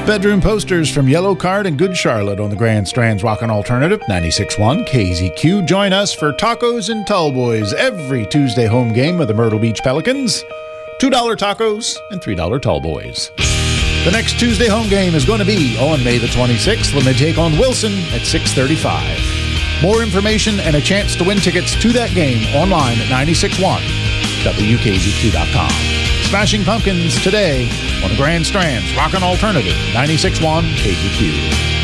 Bedroom posters from Yellow Card and Good Charlotte on the Grand Strands Rockin' Alternative 96.1 KZQ. Join us for Tacos and Tallboys every Tuesday home game of the Myrtle Beach Pelicans. $2 tacos and $3 Tallboys. The next Tuesday home game is going to be on May the 26th when they take on Wilson at 6:35. More information and a chance to win tickets to that game online at 96.1WKZQ.com. Smashing Pumpkins today on the Grand Strands Rockin' Alternative 96.1 KZQ.